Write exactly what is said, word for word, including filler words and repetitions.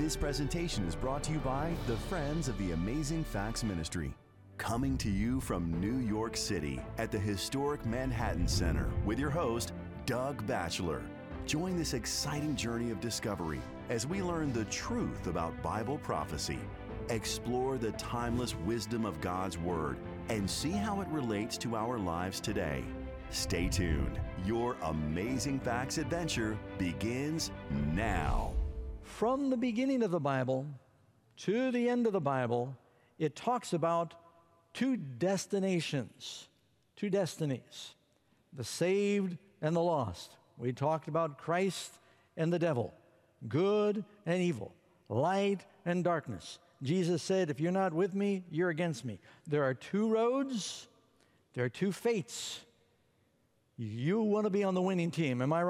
This presentation is brought to you by the Friends of the Amazing Facts Ministry. Coming to you from New York City at the historic Manhattan Center with your host, Doug Batchelor. Join this exciting journey of discovery as we learn the truth about Bible prophecy, explore the timeless wisdom of God's Word, and see how it relates to our lives today. Stay tuned. Your Amazing Facts adventure begins now. From the beginning of the Bible to the end of the Bible, it talks about two destinations, two destinies, the saved and the lost. We talked about Christ and the devil, good and evil, light and darkness. Jesus said, if you're not with me, you're against me. There are two roads, there are two fates. You want to be on the winning team, am I right?